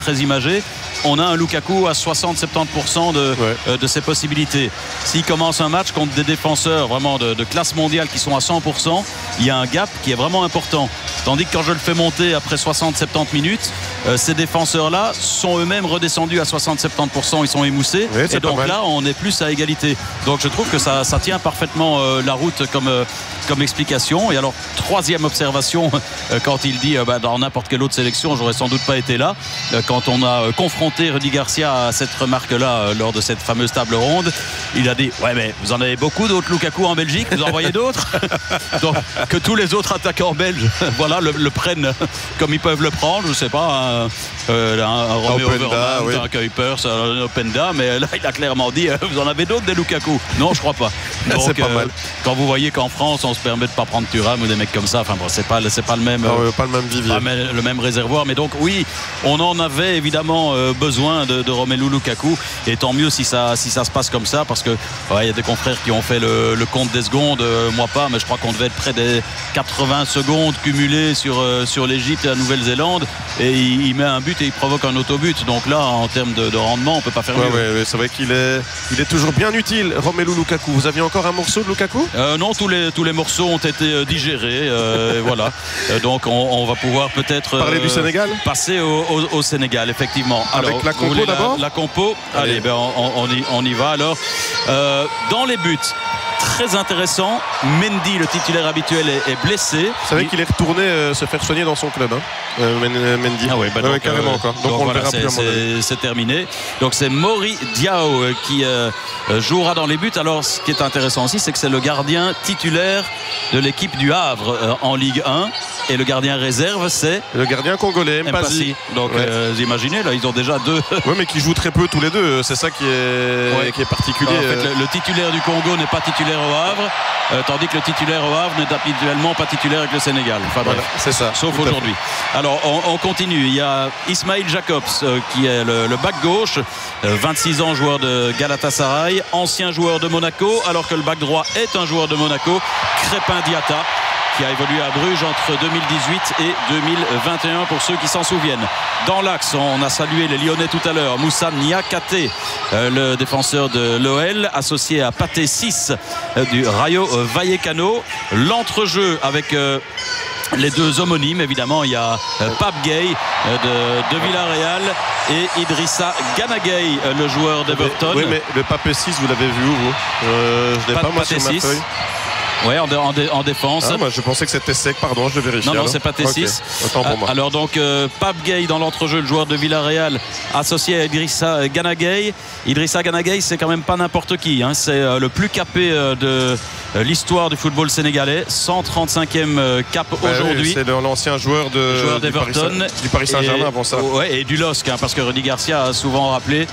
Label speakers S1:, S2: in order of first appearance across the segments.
S1: très imagé, on a un Lukaku à 60-70% de ses possibilités. S'il commence un match contre des défenseurs vraiment de classe mondiale qui sont à 100%, il y a un gap qui est vraiment important. Tandis que quand je le fais monter après 60-70 minutes, ces défenseurs-là sont eux-mêmes redescendus à 60-70%, ils sont émoussés. Oui, et donc là, on est plus à égalité. Donc je trouve que ça tient parfaitement la route comme explication. Et alors, troisième observation, quand il dit dans n'importe quelle autre sélection, j'aurais sans doute pas été là. Quand on a confronté Rudy Garcia à cette remarque-là lors de cette fameuse table ronde, il a dit ouais, mais vous en avez beaucoup d'autres Lukaku en Belgique, vous en voyez d'autres. Donc que tous les autres attaquants belges voilà, le prennent comme ils peuvent le prendre. Je sais pas, un Romeo Overmars, un Kuipers, un Openda, mais là il a clairement dit vous en avez d'autres des Lukaku. Non, je crois pas. Donc
S2: c'est pas mal.
S1: Quand vous voyez qu'en France on se permet de pas prendre Thuram ou des mecs comme ça, enfin bon, c'est pas le même
S2: pas le même vivier,
S1: le même réservoir. Mais donc oui, on en avait évidemment besoin de Romelu Lukaku, et tant mieux si ça se passe comme ça, parce que il y a des confrères qui ont fait le compte des secondes, moi pas, mais je crois qu'on devait être près des 80 secondes cumulées sur l'Égypte et la Nouvelle-Zélande, et il met un but et il provoque un autobut. Donc là, en termes de rendement, on peut pas faire mieux.
S2: Ouais, c'est vrai qu'il est toujours bien utile, Romelu Lukaku. Vous aviez encore un morceau de Lukaku?
S1: Non, tous les morceaux ont été digérés. Voilà. Donc on va pouvoir peut-être
S2: parler du Sénégal,
S1: passer au Sénégal, effectivement.
S2: Avec alors, la compo d'abord.
S1: La compo. Allez, on y va alors. Dans les buts, très intéressant, Mendy, le titulaire habituel, est blessé.
S2: Vous savez qu'il est retourné se faire soigner dans son club, Mendy.
S1: Ah oui, donc,
S2: carrément encore. Donc on
S1: voilà,
S2: le verra plus.
S1: C'est terminé. Donc c'est Mori Diao qui jouera dans les buts. Alors ce qui est intéressant aussi, c'est que c'est le gardien titulaire de l'équipe du Havre en Ligue 1. Et le gardien réserve, c'est
S2: le gardien congolais, Mpasi.
S1: Donc vous imaginez, là ils ont déjà deux.
S2: Oui, mais qui jouent très peu tous les deux. C'est ça qui est particulier.
S1: Alors, en fait, le titulaire du Congo n'est pas titulaire au Havre, tandis que le titulaire au Havre n'est habituellement pas titulaire avec le Sénégal. Enfin bref,
S2: c'est ça.
S1: Sauf aujourd'hui. Alors on continue. Il y a Ismail Jacobs qui est le back gauche, 26 ans, joueur de Galatasaray, ancien joueur de Monaco, alors que le back droit est un joueur de Monaco, Crépin Diatta, qui a évolué à Bruges entre 2018 et 2021 pour ceux qui s'en souviennent. Dans l'axe, on a salué les Lyonnais tout à l'heure. Moussa Niakate, le défenseur de l'OL, associé à Pathé 6 du Rayo Vallecano. L'entrejeu avec les deux homonymes, évidemment, il y a Pape Gueye de Villarreal et Idrissa Gana Gueye, le joueur d'Everton.
S2: Oui, mais le Pape 6, vous l'avez vu où vous Je n'ai pas moi sur ma feuille.
S1: Oui, en défense.
S2: Moi, je pensais que c'était sec, pardon, je vérifie.
S1: Non, c'est pas T6.
S2: Autant pour moi.
S1: Alors donc, Pape Gueye dans l'entrejeu, le joueur de Villarreal, associé à Idrissa Gana Gueye. Idrissa Gana Gueye, c'est quand même pas n'importe qui. C'est le plus capé de l'histoire du football sénégalais. 135e cap aujourd'hui.
S2: C'est l'ancien joueur
S1: d'Everton,
S2: du Paris Saint-Germain avant ça.
S1: Et du LOSC, parce que Rudy Garcia a souvent rappelé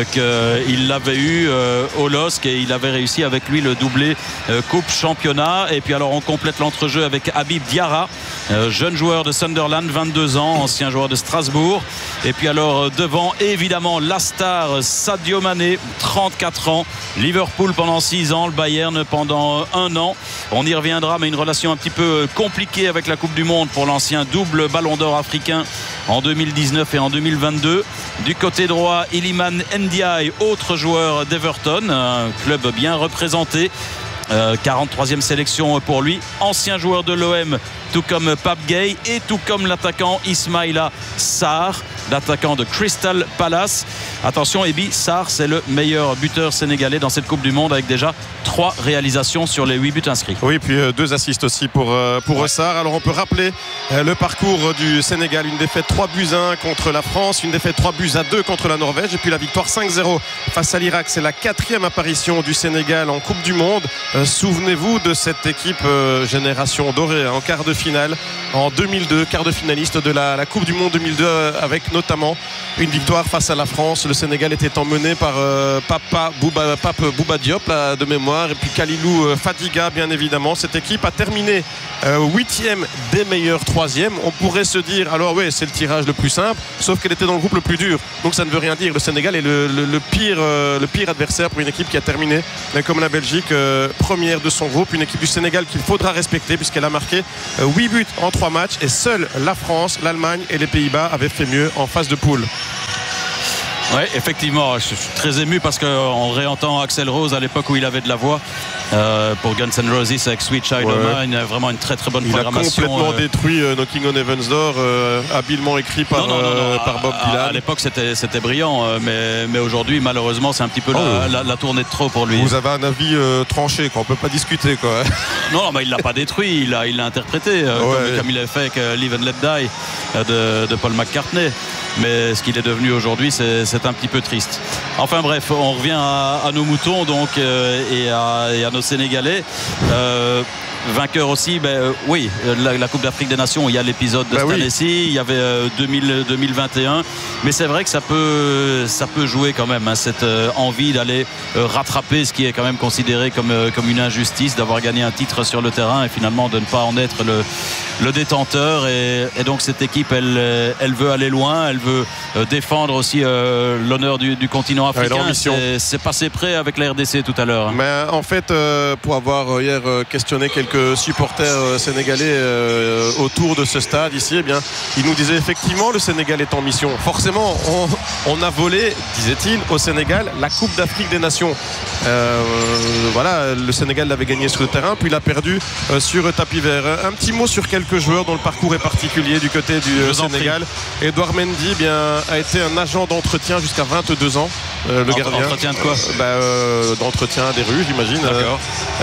S1: qu'il l'avait eu au LOSC et il avait réussi avec lui le doublé Coupe Championnat. Et puis alors on complète l'entrejeu avec Habib Diarra, jeune joueur de Sunderland, 22 ans, ancien joueur de Strasbourg. Et puis alors devant, évidemment, la star Sadio Mané, 34 ans, Liverpool pendant 6 ans, le Bayern pendant 1 an. On y reviendra, mais une relation un petit peu compliquée avec la Coupe du Monde pour l'ancien double ballon d'or africain en 2019 et en 2022. Du côté droit, Iliman Ndiaye, autre joueur d'Everton, un club bien représenté. 43e sélection pour lui, ancien joueur de l'OM, tout comme Pape Gueye et tout comme l'attaquant Ismaïla Sarr, l'attaquant de Crystal Palace. Attention, Ebi, Sarr, c'est le meilleur buteur sénégalais dans cette Coupe du Monde, avec déjà 3 réalisations sur les 8 buts inscrits.
S2: Oui, puis 2 assists aussi pour Sarr. Alors on peut rappeler le parcours du Sénégal, une défaite 3-1 contre la France, une défaite 3-2 contre la Norvège, et puis la victoire 5-0 face à l'Irak. C'est la 4e apparition du Sénégal en Coupe du Monde. Souvenez-vous de cette équipe génération dorée en quart de finale en 2002, quart de finaliste de la Coupe du Monde 2002, avec notamment une victoire face à la France. Le Sénégal était emmené par Pape Bouba Diop de mémoire, et puis Kalilou Fadiga, bien évidemment. Cette équipe a terminé 8e des meilleurs 3e. On pourrait se dire, alors oui, c'est le tirage le plus simple, sauf qu'elle était dans le groupe le plus dur, donc ça ne veut rien dire. Le Sénégal est le pire adversaire pour une équipe qui a terminé comme la Belgique, première de son groupe. Une équipe du Sénégal qu'il faudra respecter, puisqu'elle a marqué 8 buts en 3 matchs, et seuls la France, l'Allemagne et les Pays-Bas avaient fait mieux en phase de poule.
S1: Oui, effectivement, je suis très ému parce qu'on réentend Axl Rose à l'époque où il avait de la voix pour Guns N' Roses avec Sweet Child O' Mine. Il a vraiment une très très bonne programmation.
S2: Il a complètement détruit Knocking on Heaven's Door, habilement écrit par Bob Dylan.
S1: À l'époque c'était brillant, mais aujourd'hui malheureusement c'est un petit peu la tournée de trop pour lui.
S2: Vous avez un avis tranché, quoi. On peut pas discuter, quoi.
S1: Non, mais il l'a pas détruit, il l'a interprété comme il a fait avec Live and Let Die de Paul McCartney. Mais ce qu'il est devenu aujourd'hui, c'est un petit peu triste. Enfin bref, on revient à nos moutons donc, et à nos Sénégalais. Vainqueur aussi, oui, la Coupe d'Afrique des Nations, il y a l'épisode de cette année-ci, il y avait 2021, mais c'est vrai que ça peut jouer quand même, hein, cette envie d'aller rattraper ce qui est quand même considéré comme une injustice, d'avoir gagné un titre sur le terrain et finalement de ne pas en être le détenteur. Et donc cette équipe, elle veut aller loin, elle veut défendre aussi l'honneur du continent africain. C'est passé près avec la RDC tout à l'heure.
S2: Mais en fait, pour avoir hier questionné quelques supporters sénégalais autour de ce stade ici, eh bien, ils nous disaient effectivement le Sénégal est en mission. Forcément, on a volé, disait-il, au Sénégal la Coupe d'Afrique des Nations. Voilà, le Sénégal l'avait gagné sur le terrain, puis il a perdu sur tapis vert. Un petit mot sur quelques joueurs dont le parcours est particulier du côté du Sénégal. Edouard Mendy a été un agent d'entretien jusqu'à 22 ans. Le gardien.
S1: Entretien de quoi?
S2: D'entretien des rues, j'imagine.
S1: D'accord.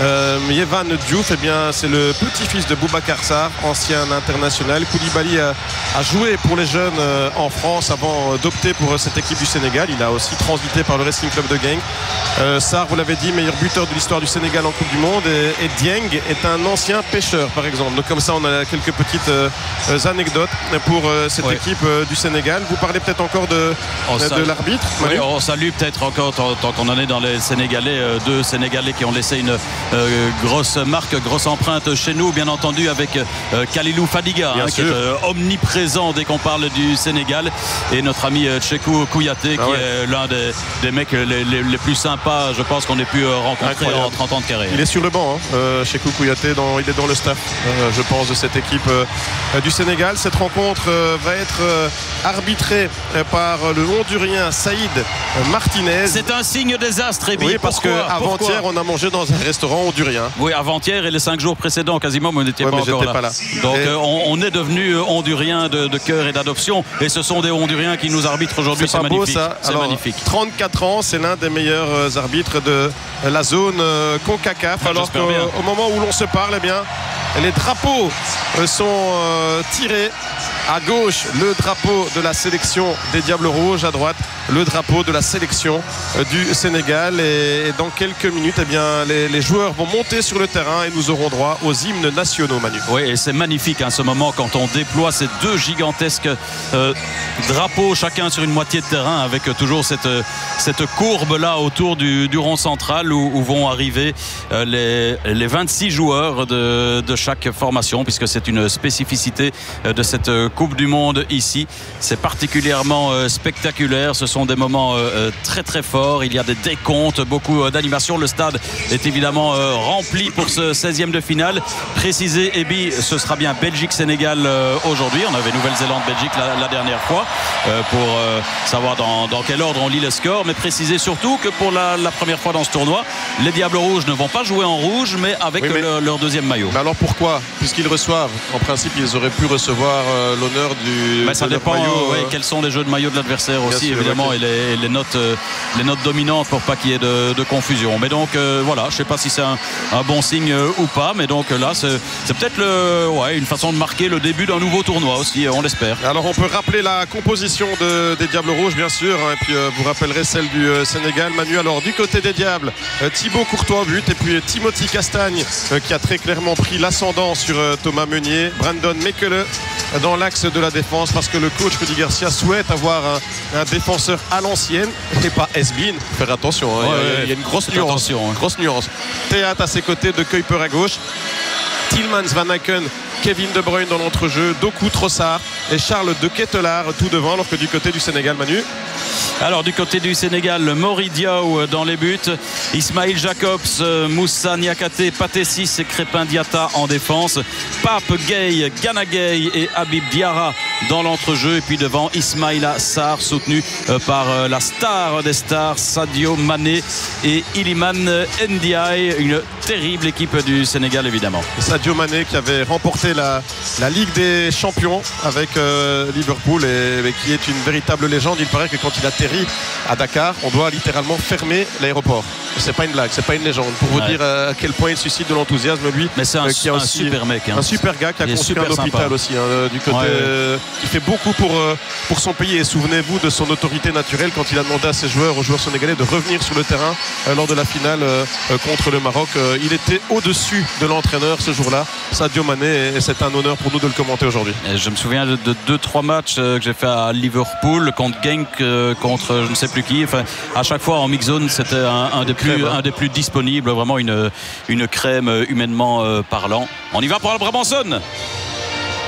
S2: Yevan Diouf, eh bien, c'est le petit-fils de Boubacar Sarr, ancien international. Koulibaly a joué pour les jeunes en France avant d'opter pour cette équipe du Sénégal. Il a aussi transité par le Racing Club de Genk. Sarr, vous l'avez dit, meilleur buteur de l'histoire du Sénégal en Coupe du Monde. Et Dieng est un ancien pêcheur, par exemple. Donc comme ça, on a quelques petites anecdotes pour cette équipe du Sénégal. Vous parlez peut-être encore de l'arbitre.
S1: Oui, on salue peut-être encore, tant qu'on en est dans les Sénégalais, deux Sénégalais qui ont laissé une grosse marque, grosse empreinte chez nous, bien entendu, avec Kalilou Fadiga, qui est omniprésent dès qu'on parle du Sénégal, et notre ami Tchekou Kouyaté, qui est l'un des mecs les plus sympas, je pense, qu'on ait pu rencontrer en 30 ans de carrière.
S2: Il est sur le banc, Tchekou Kouyaté, il est dans le staff, je pense, de cette équipe du Sénégal. Cette rencontre va être arbitrée par le Hondurien Saïd Martinez.
S1: C'est un signe désastre, Ebi.
S2: Oui, parce qu'avant-hier, on a mangé dans un restaurant hondurien.
S1: Oui, avant-hier et les 5 jours précédents, quasiment, mais on n'était pas encore là. Donc on est devenu hondurien de cœur et d'adoption, et ce sont des Honduriens qui nous arbitrent aujourd'hui. C'est magnifique. Beau, ça.
S2: Alors, magnifique. 34 ans, c'est l'un des meilleurs arbitres de la zone CONCACAF. Alors qu'au moment où l'on se parle, eh bien, les drapeaux sont tirés. À gauche, le drapeau de la sélection des Diables Rouges. À droite, le drapeau de la sélection du Sénégal. Et dans quelques minutes, eh bien, les joueurs vont monter sur le terrain et nous aurons droit aux hymnes nationaux, Manu.
S1: Oui, et c'est magnifique, ce moment quand on déploie ces deux gigantesques drapeaux, chacun sur une moitié de terrain, avec toujours cette courbe-là autour du rond central où vont arriver les 26 joueurs de chaque formation, puisque c'est une spécificité de cette Coupe du Monde ici. C'est particulièrement spectaculaire. Ce sont des moments très très forts. Il y a des décomptes, beaucoup d'animation. Le stade est évidemment rempli pour ce 16e de finale. Précisé, Ebi, ce sera bien Belgique-Sénégal aujourd'hui. On avait Nouvelle-Zélande-Belgique la dernière fois pour savoir dans quel ordre on lit les scores. Mais préciser surtout que pour la première fois dans ce tournoi, les Diables Rouges ne vont pas jouer en rouge, mais avec leur deuxième maillot.
S2: Mais alors pourquoi? Puisqu'ils reçoivent, en principe, ils auraient pu recevoir l'honneur du
S1: ça dépend maillot, quels sont les jeux de maillot de l'adversaire aussi, sûr, évidemment, et les notes dominantes pour pas qu'il y ait de confusion. Mais donc voilà, je ne sais pas si c'est un bon signe ou pas, mais donc là c'est peut-être une façon de marquer le début d'un nouveau tournoi aussi, on l'espère.
S2: Alors on peut rappeler la composition des Diables Rouges, bien sûr, et puis vous rappellerez celle du Sénégal, Manu. Alors du côté des Diables, Thibaut Courtois au but, et puis Timothy Castagne qui a très clairement pris l'ascendant sur Thomas Meunier. Brandon Mekele dans l'axe de la défense, parce que le coach Rudy Garcia souhaite avoir un défenseur à l'ancienne et pas has-been. Faire attention, il y a une grosse nuance. Grosse nuance. Théâtre à ses côtés, De Kuyper à gauche, Tillmans, Van Aken, Kevin De Bruyne dans l'entrejeu, Doku, Trossard et Charles De Ketelaar tout devant, alors que du côté du Sénégal, Manu.
S1: Alors du côté du Sénégal, Mori Diaw dans les buts. Ismail Jacobs, Moussa Niakate, Patessis et Crépin Diatta en défense. Pape Gay, Gana Gay et Habib Diarra dans l'entrejeu. Et puis devant Ismaïla Sarr, soutenu par la star des stars, Sadio Mané et Iliman Ndiaye. Une terrible équipe du Sénégal, évidemment.
S2: Sadio Mané qui avait remporté la Ligue des Champions avec Liverpool et qui est une véritable légende. Il paraît que quand il atterrit à Dakar, on doit littéralement fermer l'aéroport. C'est pas une blague, c'est pas une légende. Pour vous dire à quel point il suscite de l'enthousiasme, lui.
S1: Mais c'est un super mec.
S2: Un super gars qui a construit un hôpital aussi, du côté qui fait beaucoup pour son pays. Et souvenez-vous de son autorité naturelle quand il a demandé à aux joueurs sénégalais de revenir sur le terrain lors de la finale contre le Maroc. Il était au-dessus de l'entraîneur ce jour-là, Sadio Mané, et c'est un honneur pour nous de le commenter aujourd'hui.
S1: Je me souviens de 2-3 matchs que j'ai fait à Liverpool contre Genk, contre je ne sais plus qui. Enfin, à chaque fois en mix zone, c'était un des plus disponibles, vraiment une crème humainement parlant. On y va pour Al Brabanson.